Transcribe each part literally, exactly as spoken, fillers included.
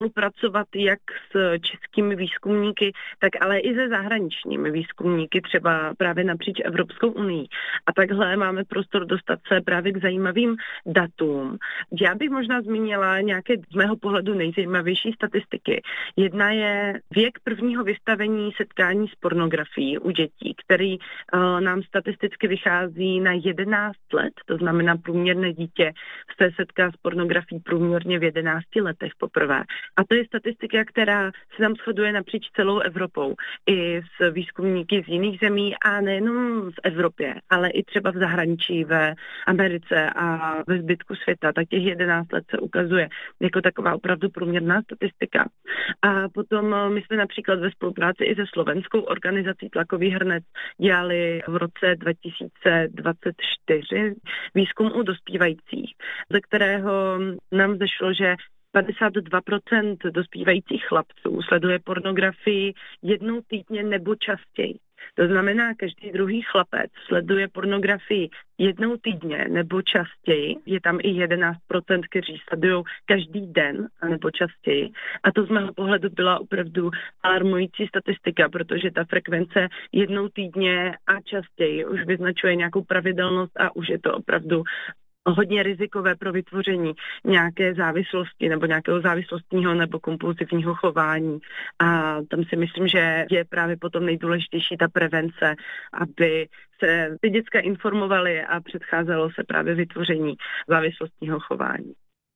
spolupracovat jak s českými výzkumníky, tak ale i se zahraničními výzkumníky, třeba právě napříč Evropskou unii. A takhle máme prostor dostat se právě k zajímavým datům. Já bych možná zmínila nějaké z mého pohledu nejzajímavější statistiky. Jedna je věk prvního vystavení setkání s pornografií u dětí, který uh, nám statisticky vychází na jedenáct let, to znamená průměrné dítě se setká s pornografií průměrně v jedenácti letech poprvé. A to je statistika, která se tam shoduje napříč celou Evropou. I s výzkumníky z jiných zemí a nejenom v Evropě, ale i třeba v zahraničí, ve Americe a ve zbytku světa. Tak těch jedenáct let se ukazuje jako taková opravdu průměrná statistika. A potom my jsme například ve spolupráci i se slovenskou organizací Tlakový hrnec dělali v roce dva tisíce dvacet čtyři výzkum u dospívajících, ze kterého nám zešlo, že padesát dva procent dospívajících chlapců sleduje pornografii jednou týdně nebo častěji. To znamená, každý druhý chlapec sleduje pornografii jednou týdně nebo častěji. Je tam i jedenáct procent, kteří sledují každý den nebo častěji. A to z mého pohledu byla opravdu alarmující statistika, protože ta frekvence jednou týdně a častěji už vyznačuje nějakou pravidelnost a už je to opravdu hodně rizikové pro vytvoření nějaké závislosti nebo nějakého závislostního nebo kompulzivního chování. A tam si myslím, že je právě potom nejdůležitější ta prevence, aby se ty děcka informovaly a předcházelo se právě vytvoření závislostního chování.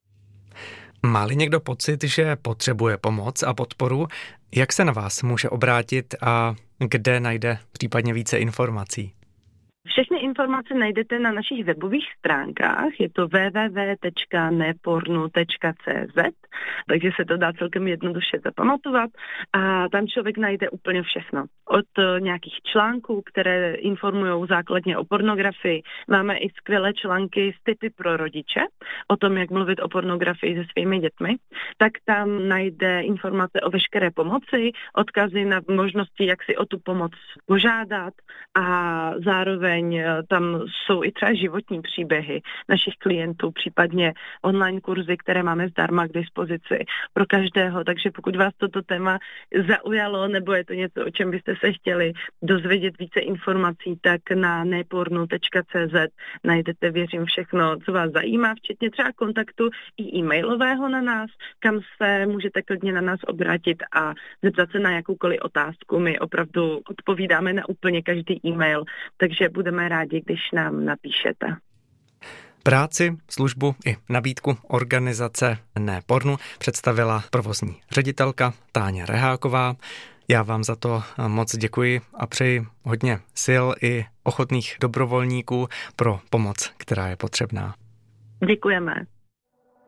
Má-li někdo pocit, že potřebuje pomoc a podporu, jak se na vás může obrátit a kde najde případně více informací? Všechny informace najdete na našich webových stránkách, je to w w w tečka nepornu tečka c z, takže se to dá celkem jednoduše zapamatovat a tam člověk najde úplně všechno. Od nějakých článků, které informují základně o pornografii, máme i skvělé články s tipy pro rodiče, o tom, jak mluvit o pornografii se svými dětmi, tak tam najde informace o veškeré pomoci, odkazy na možnosti, jak si o tu pomoc požádat a zároveň tam jsou i třeba životní příběhy našich klientů, případně online kurzy, které máme zdarma k dispozici pro každého, takže pokud vás toto téma zaujalo, nebo je to něco, o čem byste se chtěli dozvědět více informací, tak na nepornu tečka c z najdete, věřím, všechno, co vás zajímá, včetně třeba kontaktu i e-mailového na nás, kam se můžete klidně na nás obrátit a zeptat se na jakoukoliv otázku. My opravdu odpovídáme na úplně každý e-mail, takže budeme rádi, když nám napíšete. Práci, službu i nabídku organizace Nepornu představila provozní ředitelka Táňa Reháková. Já vám za to moc děkuji a přeji hodně sil i ochotných dobrovolníků pro pomoc, která je potřebná. Děkujeme.